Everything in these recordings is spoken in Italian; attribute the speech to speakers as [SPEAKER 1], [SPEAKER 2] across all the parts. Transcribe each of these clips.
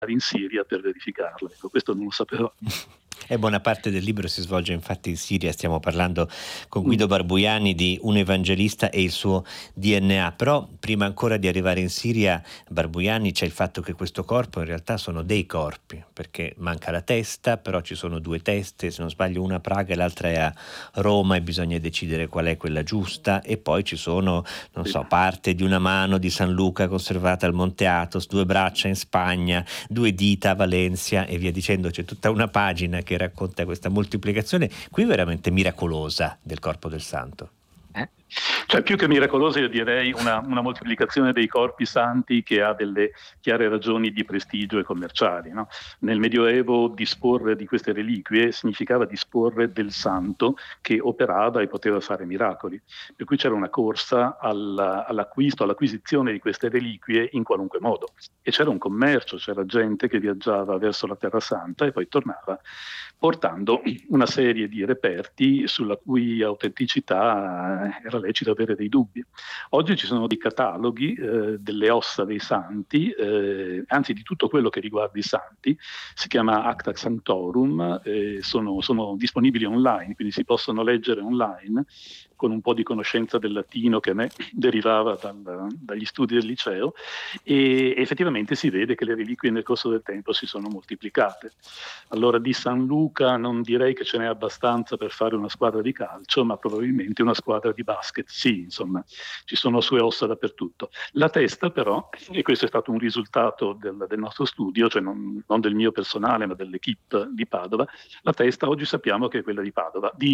[SPEAKER 1] in Siria per verificarla. Ecco, questo non lo sapevo.
[SPEAKER 2] E buona parte del libro si svolge infatti in Siria. Stiamo parlando con
[SPEAKER 1] Mm.
[SPEAKER 2] Guido Barbuiani di Un evangelista e il suo DNA. Però prima ancora di arrivare in Siria, Barbuiani, c'è il fatto che questo corpo in realtà sono dei corpi, perché manca la testa, però ci sono due teste, se non sbaglio una a Praga e l'altra è a Roma, e bisogna decidere qual è quella giusta. E poi ci sono, non so, parte di una mano di San Luca conservata al Monte Athos, due braccia in Spagna, due dita a Valencia e via dicendo. C'è tutta una pagina che racconta questa moltiplicazione qui veramente miracolosa del corpo del santo.
[SPEAKER 1] Cioè, più che miracolosa, io direi una moltiplicazione dei corpi santi che ha delle chiare ragioni di prestigio e commerciali, no? Nel Medioevo disporre di queste reliquie significava disporre del santo che operava e poteva fare miracoli, per cui c'era una corsa all'acquisto, all'acquisizione di queste reliquie in qualunque modo, e c'era un commercio, c'era gente che viaggiava verso la Terra Santa e poi tornava portando una serie di reperti sulla cui autenticità era lecito avere dei dubbi. Oggi ci sono dei cataloghi delle ossa dei santi, anzi di tutto quello che riguarda i santi, si chiama Acta Sanctorum, sono disponibili online, quindi si possono leggere online con un po' di conoscenza del latino che a me derivava dagli studi del liceo, e effettivamente si vede che le reliquie nel corso del tempo si sono moltiplicate. Allora di San Luca non direi che ce n'è abbastanza per fare una squadra di calcio, ma probabilmente una squadra di basket, sì, insomma, ci sono sue ossa dappertutto. La testa però, e questo è stato un risultato del nostro studio, cioè non del mio personale, ma dell'equipe di Padova, la testa oggi sappiamo che è quella di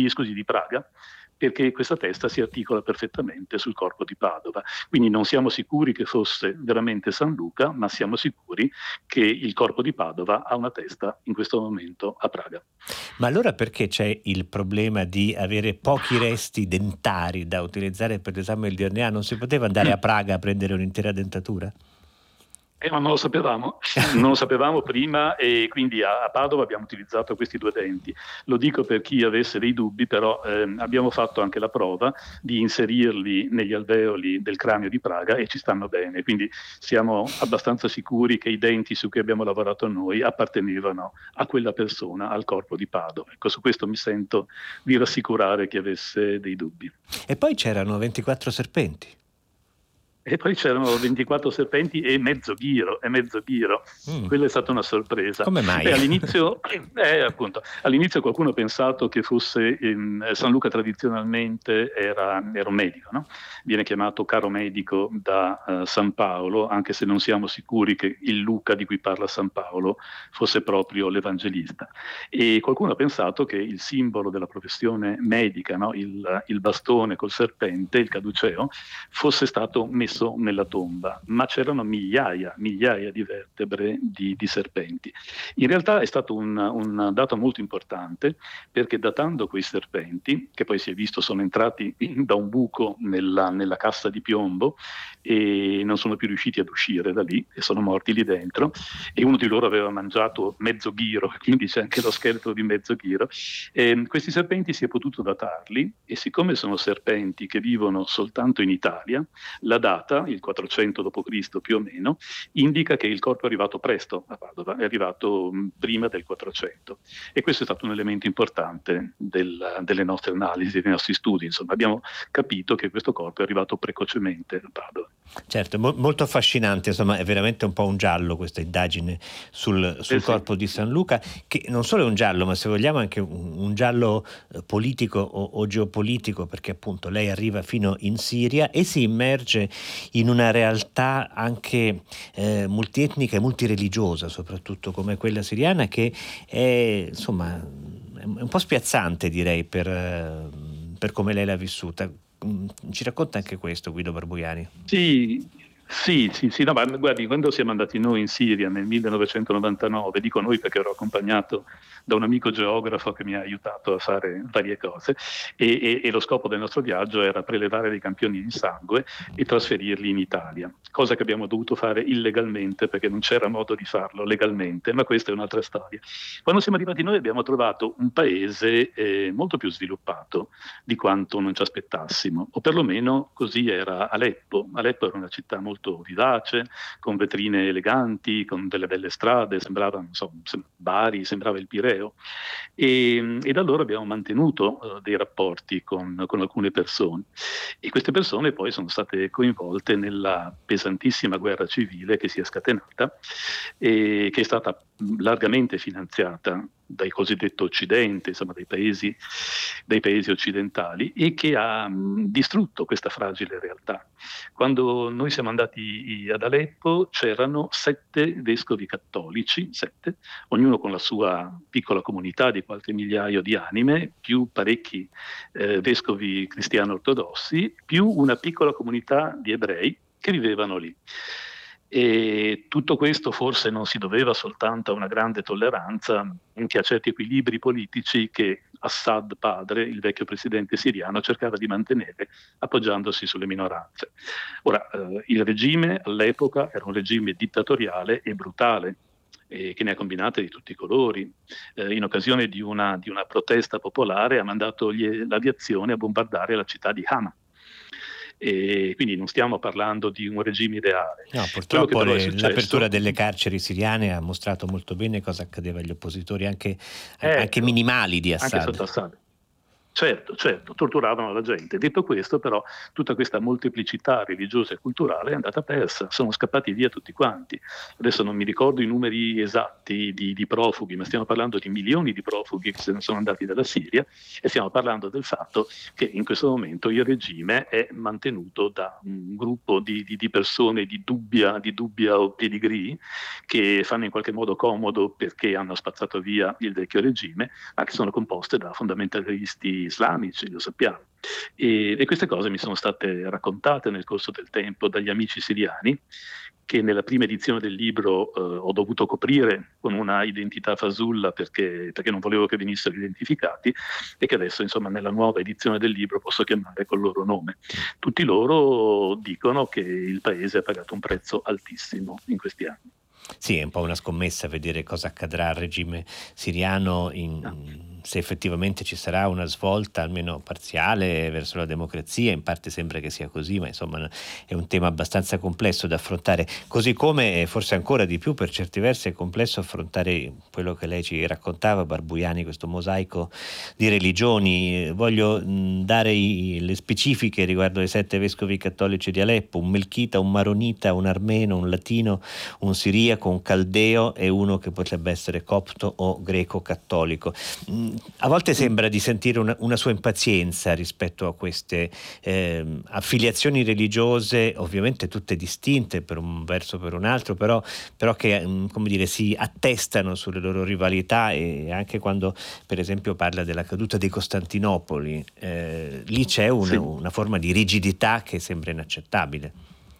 [SPEAKER 1] Praga, perché questa testa si articola perfettamente sul corpo di Padova. Quindi non siamo sicuri che fosse veramente San Luca, ma siamo sicuri che il corpo di Padova ha una testa in questo momento a Praga.
[SPEAKER 2] Ma allora perché c'è il problema di avere pochi resti dentari da utilizzare per l'esame del DNA? Non si poteva andare a Praga a prendere un'intera dentatura?
[SPEAKER 1] Ma non lo sapevamo prima, e quindi a Padova abbiamo utilizzato questi due denti. Lo dico per chi avesse dei dubbi, però abbiamo fatto anche la prova di inserirli negli alveoli del cranio di Praga e ci stanno bene, quindi siamo abbastanza sicuri che i denti su cui abbiamo lavorato noi appartenevano a quella persona, al corpo di Padova. Ecco, su questo mi sento di rassicurare chi avesse dei dubbi.
[SPEAKER 2] E poi c'erano 24 serpenti.
[SPEAKER 1] E poi c'erano 24 serpenti e mezzo ghiro. Quella è stata una sorpresa.
[SPEAKER 2] Come mai?
[SPEAKER 1] Appunto, all'inizio qualcuno ha pensato che fosse San Luca tradizionalmente era un medico, no? Viene chiamato caro medico da San Paolo, anche se non siamo sicuri che il Luca di cui parla San Paolo fosse proprio l'evangelista. E qualcuno ha pensato che il simbolo della professione medica, no? Il bastone col serpente, il caduceo, fosse stato messo nella tomba, ma c'erano migliaia di vertebre di serpenti. In realtà è stato un dato molto importante, perché datando quei serpenti, che poi si è visto sono entrati da un buco nella cassa di piombo e non sono più riusciti ad uscire da lì e sono morti lì dentro, e uno di loro aveva mangiato mezzo ghiro, quindi c'è anche lo scheletro di mezzo ghiro. Questi serpenti si è potuto datarli, e siccome sono serpenti che vivono soltanto in Italia, la data, il 400 d.C. più o meno, indica che il corpo è arrivato presto a Padova, è arrivato prima del 400. E questo è stato un elemento importante delle nostre analisi, dei nostri studi. Insomma, abbiamo capito che questo corpo è arrivato precocemente a Padova.
[SPEAKER 2] Certo, molto affascinante, insomma, è veramente un po' un giallo questa indagine sul corpo di San Luca, che non solo è un giallo, ma se vogliamo anche un giallo politico o geopolitico, perché appunto lei arriva fino in Siria e si immerge in una realtà anche multietnica e multireligiosa, soprattutto come quella siriana, che è insomma è un po' spiazzante, direi, per come lei l'ha vissuta. Ci racconta anche questo Guido Barbuiani?
[SPEAKER 1] Sì, no, ma guardi, quando siamo andati noi in Siria nel 1999, dico noi perché ero accompagnato da un amico geografo che mi ha aiutato a fare varie cose, e lo scopo del nostro viaggio era prelevare dei campioni di sangue e trasferirli in Italia, cosa che abbiamo dovuto fare illegalmente perché non c'era modo di farlo legalmente, ma questa è un'altra storia. Quando siamo arrivati noi abbiamo trovato un paese molto più sviluppato di quanto non ci aspettassimo, o perlomeno così era Aleppo. Aleppo era una città molto molto vivace, con vetrine eleganti, con delle belle strade, sembrava, non so, Bari, sembrava il Pireo. E da allora abbiamo mantenuto dei rapporti con alcune persone. E queste persone poi sono state coinvolte nella pesantissima guerra civile che si è scatenata e che è stata largamente finanziata dal cosiddetto Occidente, insomma dai paesi occidentali, e che ha distrutto questa fragile realtà. Quando noi siamo andati ad Aleppo c'erano 7 vescovi cattolici, 7, ognuno con la sua piccola comunità di qualche migliaio di anime, più parecchi vescovi cristiano ortodossi, più una piccola comunità di ebrei che vivevano lì. E tutto questo forse non si doveva soltanto a una grande tolleranza, ma anche a certi equilibri politici che Assad padre, il vecchio presidente siriano, cercava di mantenere appoggiandosi sulle minoranze. Ora, il regime all'epoca era un regime dittatoriale e brutale, che ne ha combinate di tutti i colori. In occasione di una protesta popolare ha mandato l'aviazione a bombardare la città di Hama. E quindi non stiamo parlando di un regime ideale.
[SPEAKER 2] No, purtroppo l'apertura delle carceri siriane ha mostrato molto bene cosa accadeva agli oppositori, anche minimali di Assad.
[SPEAKER 1] Anche sotto Assad. Certo, torturavano la gente. Detto questo, però, tutta questa molteplicità religiosa e culturale è andata persa, sono scappati via tutti quanti. Adesso non mi ricordo i numeri esatti di profughi, ma stiamo parlando di milioni di profughi che se ne sono andati dalla Siria, e stiamo parlando del fatto che in questo momento il regime è mantenuto da un gruppo di persone di dubbia pedigree, che fanno in qualche modo comodo perché hanno spazzato via il vecchio regime, ma che sono composte da fondamentalisti islamici, lo sappiamo. E queste cose mi sono state raccontate nel corso del tempo dagli amici siriani, che nella prima edizione del libro ho dovuto coprire con una identità fasulla perché non volevo che venissero identificati, e che adesso, insomma, nella nuova edizione del libro posso chiamare col loro nome. Tutti loro dicono che il paese ha pagato un prezzo altissimo in questi anni.
[SPEAKER 2] Sì, è un po' una scommessa vedere cosa accadrà al regime siriano, se effettivamente ci sarà una svolta almeno parziale verso la democrazia. In parte sembra che sia così, ma insomma è un tema abbastanza complesso da affrontare, così come forse ancora di più per certi versi è complesso affrontare quello che lei ci raccontava, Barbuiani, questo mosaico di religioni. Voglio dare le specifiche riguardo ai 7 vescovi cattolici di Aleppo: un melchita, un maronita, un armeno, un latino, un siriaco, un caldeo e uno che potrebbe essere copto o greco cattolico. A volte sembra di sentire una sua impazienza rispetto a queste affiliazioni religiose, ovviamente tutte distinte per un verso o per un altro, però che come dire, si attestano sulle loro rivalità. E anche quando per esempio parla della caduta di Costantinopoli, lì c'è una forma di rigidità che sembra inaccettabile.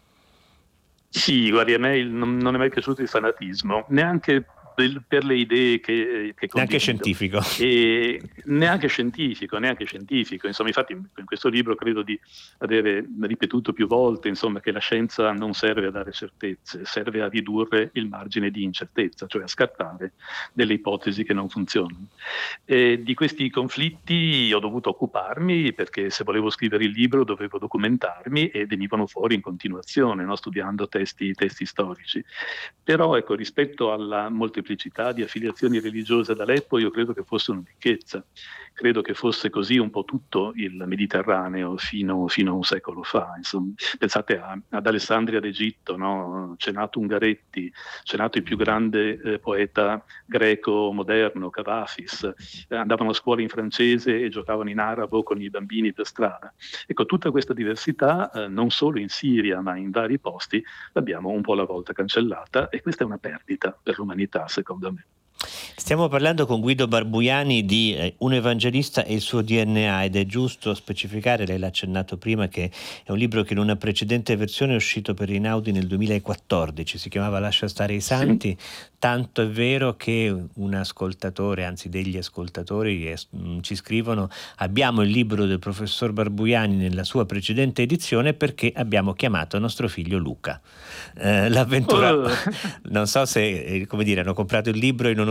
[SPEAKER 1] Sì, guardi, a me non è mai piaciuto il fanatismo, neanche per le idee che
[SPEAKER 2] neanche scientifico.
[SPEAKER 1] Neanche scientifico. Insomma, infatti in questo libro credo di avere ripetuto più volte, insomma, che la scienza non serve a dare certezze, serve a ridurre il margine di incertezza, cioè a scartare delle ipotesi che non funzionano. Di questi conflitti ho dovuto occuparmi perché se volevo scrivere il libro dovevo documentarmi, e venivano fuori in continuazione, no? Studiando testi storici. Però ecco, rispetto alla molteplicità di affiliazioni religiose ad Aleppo, io credo che fosse una ricchezza. Credo che fosse così un po' tutto il Mediterraneo fino a un secolo fa. Insomma, pensate ad Alessandria d'Egitto, no? C'è nato Ungaretti, c'è nato il più grande poeta greco moderno, Cavafis. Andavano a scuola in francese e giocavano in arabo con i bambini per strada. Ecco, tutta questa diversità, non solo in Siria ma in vari posti, l'abbiamo un po' alla volta cancellata, e questa è una perdita per l'umanità, secondo me.
[SPEAKER 2] Stiamo parlando con Guido Barbuiani di Un evangelista e il suo DNA, ed è giusto specificare, lei l'ha accennato prima, che è un libro che in una precedente versione è uscito per Einaudi nel 2014, si chiamava Lascia stare i santi. Sì. Tanto è vero che un ascoltatore, anzi degli ascoltatori ci scrivono: abbiamo il libro del professor Barbuiani nella sua precedente edizione perché abbiamo chiamato nostro figlio Luca. L'avventura, non so se, come dire, hanno comprato il libro in onore del figlio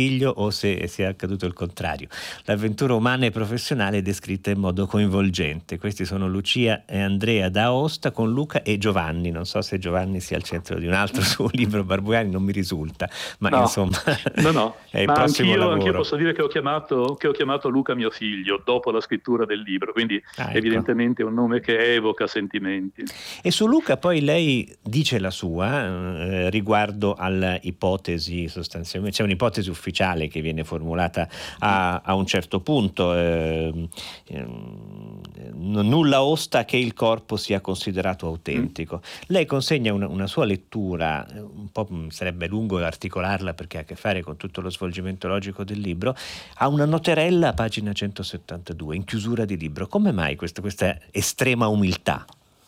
[SPEAKER 2] figlio o se sia accaduto il contrario. L'avventura umana e professionale è descritta in modo coinvolgente. Questi sono Lucia e Andrea da Aosta con Luca e Giovanni. Non so se Giovanni sia al centro di un altro suo libro, Barbuiani, non mi risulta, ma
[SPEAKER 1] No,
[SPEAKER 2] insomma
[SPEAKER 1] no,
[SPEAKER 2] è il
[SPEAKER 1] ma
[SPEAKER 2] prossimo
[SPEAKER 1] anch'io
[SPEAKER 2] lavoro.
[SPEAKER 1] posso dire che ho chiamato Luca mio figlio dopo la scrittura del libro, quindi
[SPEAKER 2] Ah, ecco.
[SPEAKER 1] evidentemente è un nome che evoca sentimenti.
[SPEAKER 2] E su Luca poi lei dice la sua riguardo all'ipotesi, sostanzialmente c'è un'ipotesi ufficiale che viene formulata a un certo punto, nulla osta che il corpo sia considerato autentico. Lei consegna una sua lettura, un po' sarebbe lungo articolarla perché ha a che fare con tutto lo svolgimento logico del libro, a una noterella a pagina 172 in chiusura di libro. Come mai questa estrema umiltà?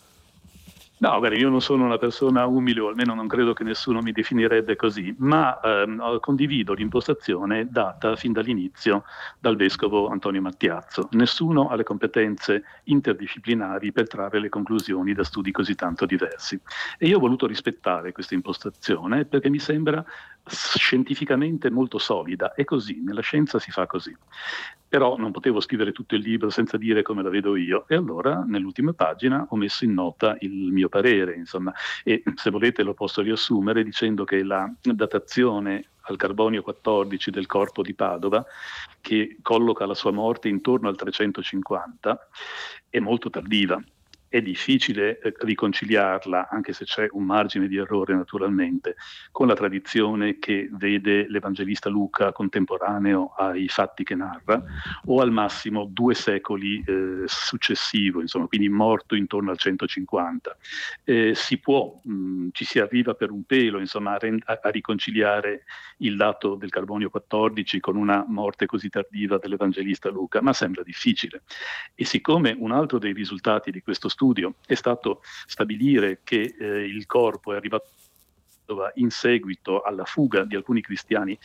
[SPEAKER 1] No, guarda, io non sono una persona umile, o almeno non credo che nessuno mi definirebbe così, ma condivido l'impostazione data fin dall'inizio dal vescovo Antonio Mattiazzo. Nessuno ha le competenze interdisciplinari per trarre le conclusioni da studi così tanto diversi. E io ho voluto rispettare questa impostazione perché mi sembra scientificamente molto solida. È così, nella scienza si fa così. Però non potevo scrivere tutto il libro senza dire come la vedo io, e allora nell'ultima pagina ho messo in nota il mio parere, insomma, e se volete lo posso riassumere dicendo che la datazione al carbonio 14 del corpo di Padova, che colloca la sua morte intorno al 350, è molto tardiva. È difficile riconciliarla, anche se c'è un margine di errore naturalmente, con la tradizione che vede l'Evangelista Luca contemporaneo ai fatti che narra, o al massimo 2 secoli successivo, insomma, quindi morto intorno al 150. Ci si arriva per un pelo, insomma, a riconciliare il dato del carbonio 14 con una morte così tardiva dell'Evangelista Luca, ma sembra difficile. E siccome un altro dei risultati di questo studio è stato stabilire che il corpo è arrivato in seguito alla fuga di alcuni cristiani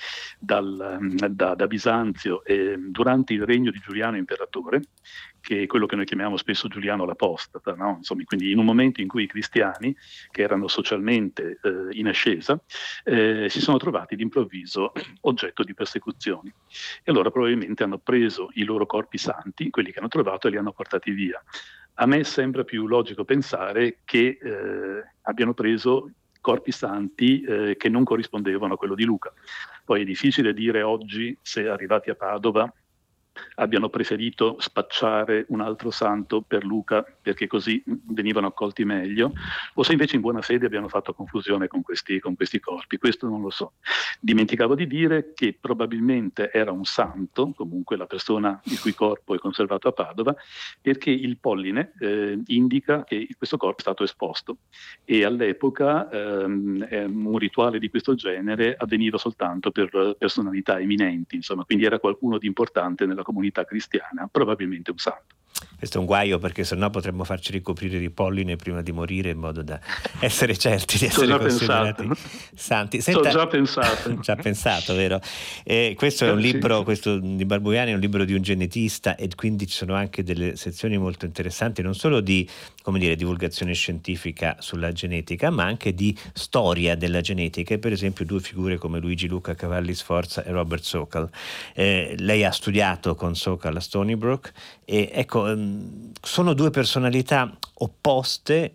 [SPEAKER 1] da Bisanzio durante il regno di Giuliano Imperatore, che è quello che noi chiamiamo spesso Giuliano l'Apostata, no? Insomma, quindi in un momento in cui i cristiani, che erano socialmente in ascesa, si sono trovati d'improvviso oggetto di persecuzioni. E allora probabilmente hanno preso i loro corpi santi, quelli che hanno trovato, e li hanno portati via. A me sembra più logico pensare che abbiano preso corpi santi che non corrispondevano a quello di Luca. Poi è difficile dire oggi se arrivati a Padova abbiano preferito spacciare un altro santo per Luca perché così venivano accolti meglio, o se invece in buona fede abbiano fatto confusione con questi corpi. Questo non lo so. Dimenticavo di dire che probabilmente era un santo, comunque la persona il cui corpo è conservato a Padova, perché il polline indica che questo corpo è stato esposto, e all'epoca un rituale di questo genere avveniva soltanto per personalità eminenti, insomma, quindi era qualcuno di importante nella comunità cristiana, probabilmente un santo.
[SPEAKER 2] Questo è un guaio perché sennò potremmo farci ricoprire di polline prima di morire in modo da essere certi di essere considerati santi. Senta,
[SPEAKER 1] Ci ho già pensato.
[SPEAKER 2] ci ha pensato, vero? Questo è un libro, questo di Barbuiani è un libro di un genetista, e quindi ci sono anche delle sezioni molto interessanti, non solo di, come dire, divulgazione scientifica sulla genetica, ma anche di storia della genetica, e per esempio 2 figure come Luigi Luca Cavalli Sforza e Robert Sokal. Lei ha studiato con Sokal a Stony Brook, e ecco, sono 2 personalità opposte,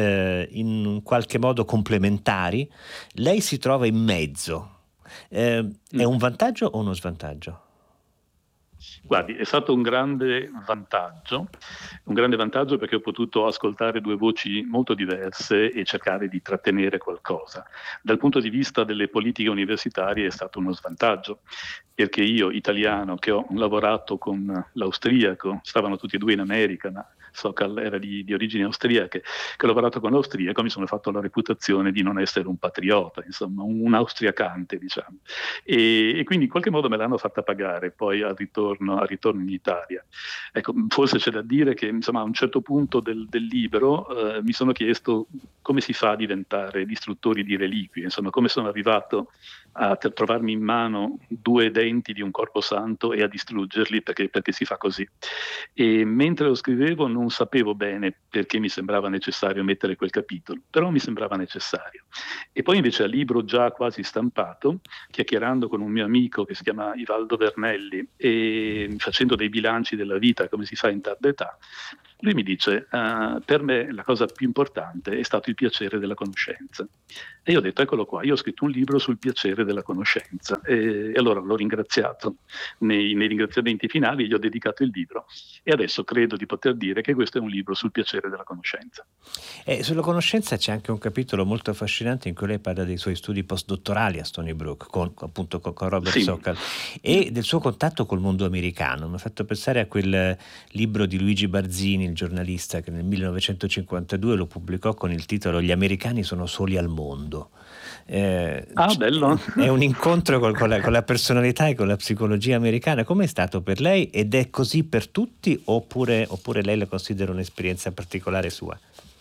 [SPEAKER 2] in qualche modo complementari. Lei si trova in mezzo. È un vantaggio o uno svantaggio?
[SPEAKER 1] Guardi, è stato un grande vantaggio perché ho potuto ascoltare 2 voci molto diverse e cercare di trattenere qualcosa. Dal punto di vista delle politiche universitarie è stato uno svantaggio, perché io, italiano, che ho lavorato con l'austriaco, stavano tutti e 2 in America, ma Sokal era di origini austriache, che ho lavorato con l'austriaco, mi sono fatto la reputazione di non essere un patriota, insomma, un austriacante, diciamo. E quindi in qualche modo me l'hanno fatta pagare poi al ritorno in Italia. Ecco, forse c'è da dire che, insomma, a un certo punto del libro mi sono chiesto come si fa a diventare distruttori di reliquie, insomma, come sono arrivato a trovarmi in mano 2 denti di un corpo santo e a distruggerli perché si fa così. E mentre lo scrivevo non sapevo bene perché mi sembrava necessario mettere quel capitolo, però mi sembrava necessario. E poi invece al libro già quasi stampato, chiacchierando con un mio amico che si chiama Ivaldo Vernelli e facendo dei bilanci della vita come si fa in tarda età, lui mi dice, per me la cosa più importante è stato il piacere della conoscenza. E io ho detto, eccolo qua, io ho scritto un libro sul piacere della conoscenza. E allora l'ho ringraziato nei ringraziamenti finali, gli ho dedicato il libro. E adesso credo di poter dire che questo è un libro sul piacere della conoscenza.
[SPEAKER 2] E sulla conoscenza c'è anche un capitolo molto affascinante in cui lei parla dei suoi studi postdottorali a Stony Brook, con Robert
[SPEAKER 1] Sì.
[SPEAKER 2] Sokal, e del suo contatto col mondo americano. Mi ha fatto pensare a quel libro di Luigi Barzini, il giornalista, che nel 1952 lo pubblicò con il titolo Gli americani sono soli al mondo.
[SPEAKER 1] Bello.
[SPEAKER 2] È un incontro con la personalità e con la psicologia americana. Com'è stato per lei ed è così per tutti oppure lei la considera un'esperienza particolare sua?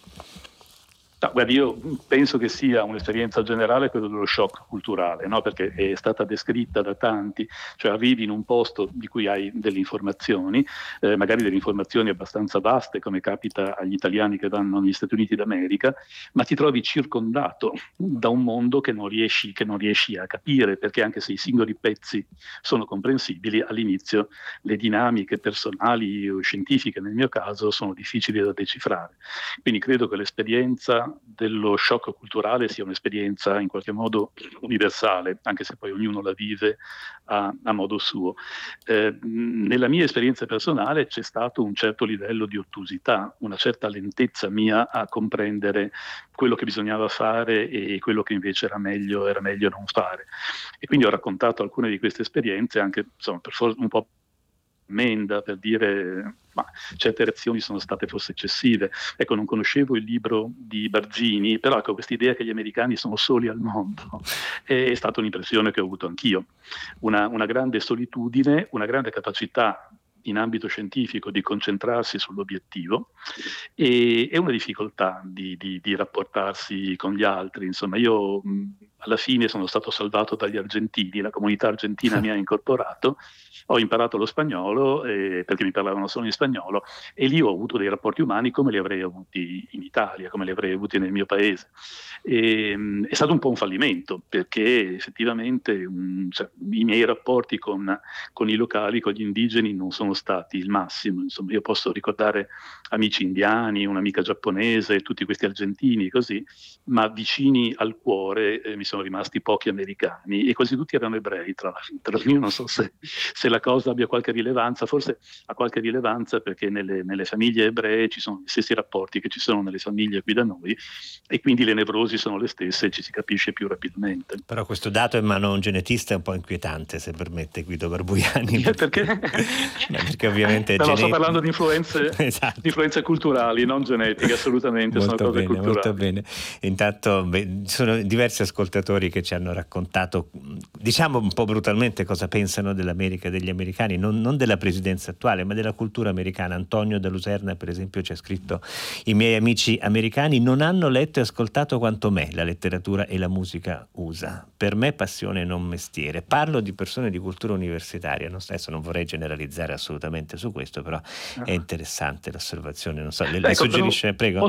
[SPEAKER 1] No, guardi, io penso che sia un'esperienza generale quello dello shock culturale, no? Perché è stata descritta da tanti, cioè arrivi in un posto di cui hai delle informazioni, magari delle informazioni abbastanza vaste, come capita agli italiani che vanno negli Stati Uniti d'America, ma ti trovi circondato da un mondo che non riesci a capire, perché anche se i singoli pezzi sono comprensibili, all'inizio le dinamiche personali o scientifiche, nel mio caso, sono difficili da decifrare. Quindi credo che l'esperienza dello shock culturale sia un'esperienza in qualche modo universale, anche se poi ognuno la vive a modo suo. Nella mia esperienza personale c'è stato un certo livello di ottusità, una certa lentezza mia a comprendere quello che bisognava fare e quello che invece era meglio non fare. E quindi ho raccontato alcune di queste esperienze anche insomma, un po' per dire ma certe reazioni sono state forse eccessive. Ecco, non conoscevo il libro di Barzini, però ecco, questa idea che gli americani sono soli al mondo è stata un'impressione che ho avuto anch'io. Una grande solitudine, una grande capacità in ambito scientifico di concentrarsi sull'obiettivo e una difficoltà di rapportarsi con gli altri. Insomma, io alla fine sono stato salvato dagli argentini, la comunità argentina mi ha incorporato, ho imparato lo spagnolo perché mi parlavano solo in spagnolo e lì ho avuto dei rapporti umani come li avrei avuti in Italia, come li avrei avuti nel mio paese. È stato un po' un fallimento perché effettivamente i miei rapporti con i locali, con gli indigeni non sono stati il massimo. Insomma, io posso ricordare amici indiani, un'amica giapponese, tutti questi argentini così, ma vicini al cuore mi sono rimasti pochi americani e quasi tutti erano ebrei, tra l'altro. Io non so se la cosa abbia qualche rilevanza, forse ha qualche rilevanza perché nelle famiglie ebree ci sono gli stessi rapporti che ci sono nelle famiglie qui da noi e quindi le nevrosi sono le stesse e ci si capisce più rapidamente.
[SPEAKER 2] Però questo dato in mano a un genetista è un po' inquietante, se permette, Guido Barbuiani.
[SPEAKER 1] Perché?
[SPEAKER 2] Perché ovviamente
[SPEAKER 1] no, sto parlando di influenze,
[SPEAKER 2] esatto.
[SPEAKER 1] Di influenze culturali, non genetiche, assolutamente,
[SPEAKER 2] molto
[SPEAKER 1] sono cose
[SPEAKER 2] bene,
[SPEAKER 1] culturali.
[SPEAKER 2] Molto bene. Intanto sono diversi ascoltatori che ci hanno raccontato, diciamo un po' brutalmente, cosa pensano dell'America e degli americani, non della presidenza attuale, ma della cultura americana. Antonio da Luserna, per esempio, ci ha scritto: i miei amici americani non hanno letto e ascoltato quanto me la letteratura e la musica USA. Per me passione e non mestiere. Parlo di persone di cultura universitaria, adesso non vorrei generalizzare assolutamente su questo, però è interessante l'osservazione. Non so, le suggerisce, prego?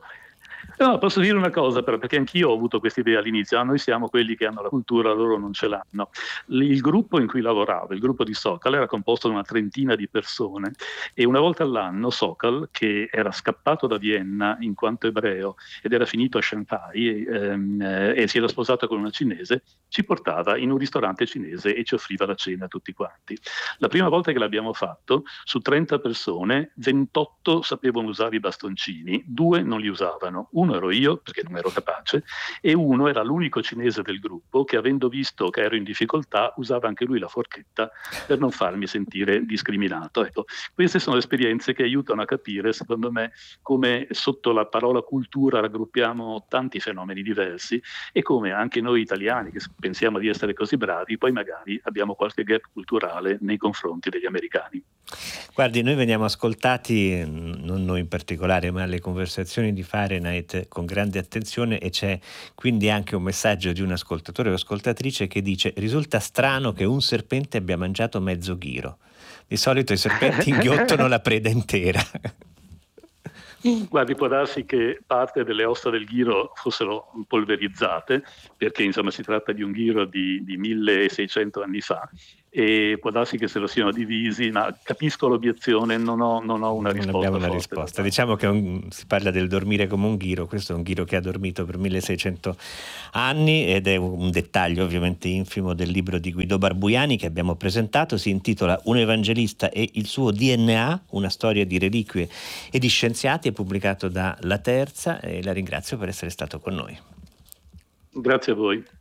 [SPEAKER 1] Posso dire una cosa però, perché anch'io ho avuto questa idea all'inizio, noi siamo quelli che hanno la cultura, loro non ce l'hanno. Il gruppo in cui lavoravo, il gruppo di Sokal, era composto da una trentina di persone e una volta all'anno Sokal, che era scappato da Vienna in quanto ebreo ed era finito a Shanghai e si era sposato con una cinese, ci portava in un ristorante cinese e ci offriva la cena a tutti quanti. La prima volta che l'abbiamo fatto, su 30 persone, 28 sapevano usare i bastoncini, 2 non li usavano. Uno ero io, perché non ero capace, e uno era l'unico cinese del gruppo che, avendo visto che ero in difficoltà, usava anche lui la forchetta per non farmi sentire discriminato. Ecco, queste sono esperienze che aiutano a capire, secondo me, come sotto la parola cultura raggruppiamo tanti fenomeni diversi e come anche noi italiani, che pensiamo di essere così bravi, poi magari abbiamo qualche gap culturale nei confronti degli americani.
[SPEAKER 2] Guardi, noi veniamo ascoltati, non noi in particolare, ma le conversazioni di Fahrenheit con grande attenzione, e c'è quindi anche un messaggio di un ascoltatore o ascoltatrice che dice: risulta strano che un serpente abbia mangiato mezzo ghiro. Di solito i serpenti inghiottono la preda intera.
[SPEAKER 1] Guardi, può darsi che parte delle ossa del ghiro fossero polverizzate, perché insomma si tratta di un ghiro di 1600 anni fa, e può darsi che se lo siano divisi, ma capisco l'obiezione, non ho una
[SPEAKER 2] Non
[SPEAKER 1] risposta
[SPEAKER 2] abbiamo una
[SPEAKER 1] forte da
[SPEAKER 2] risposta.
[SPEAKER 1] dare.
[SPEAKER 2] Diciamo che si parla del dormire come un ghiro. Questo è un ghiro che ha dormito per 1600 anni ed è un dettaglio ovviamente infimo del libro di Guido Barbuiani che abbiamo presentato. Si intitola Un evangelista e il suo DNA, una storia di reliquie e di scienziati, è pubblicato da La Terza, e la ringrazio per essere stato con noi.
[SPEAKER 1] Grazie a voi.